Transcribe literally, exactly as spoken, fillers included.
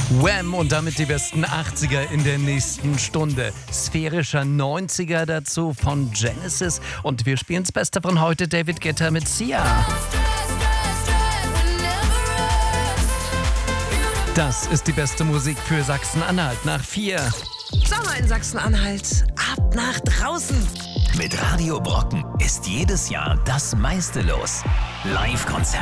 Wham! Und damit die besten achtziger in der nächsten Stunde. Sphärischer neunziger dazu von Genesis. Und wir spielen das Beste von heute, David Guetta mit Sia. Das ist die beste Musik für Sachsen-Anhalt nach vier. Sommer in Sachsen-Anhalt, ab nach draußen. Mit Radio Brocken ist jedes Jahr das meiste los. Live-Konzerte.